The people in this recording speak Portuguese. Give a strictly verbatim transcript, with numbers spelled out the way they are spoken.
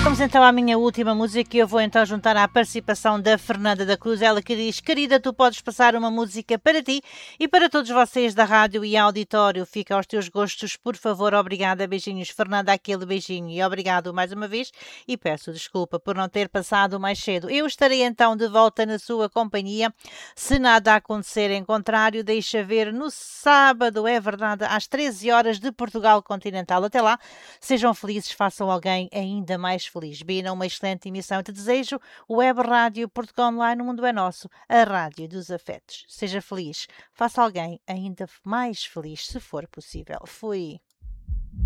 Vamos então à minha última música e eu vou então juntar à participação da Fernanda da Cruz, ela que diz: querida, tu podes passar uma música para ti e para todos vocês da rádio e auditório, fica aos teus gostos, por favor, obrigada, beijinhos Fernanda, aquele beijinho e obrigado mais uma vez e peço desculpa por não ter passado mais cedo. Eu estarei então de volta na sua companhia, se nada acontecer em contrário, deixa ver no sábado, é verdade, às treze horas de Portugal Continental. Até lá, sejam felizes, façam alguém ainda mais feliz. Bina, uma excelente emissão. Te desejo Web Rádio Portugal Online, o mundo é nosso, a rádio dos afetos. Seja feliz, faça alguém ainda mais feliz, se for possível. Fui.